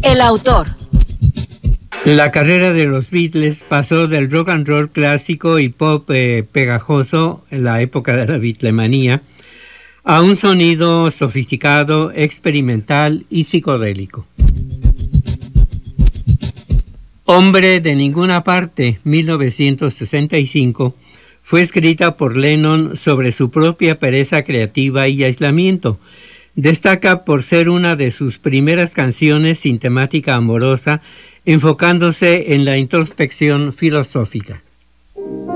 El autor. La carrera de los Beatles pasó del rock and roll clásico y pop pegajoso en la época de la Beatlemanía a un sonido sofisticado, experimental y psicodélico. Hombre de ninguna parte, 1965, fue escrita por Lennon sobre su propia pereza creativa y aislamiento. Destaca por ser una de sus primeras canciones sin temática amorosa, enfocándose en la introspección filosófica.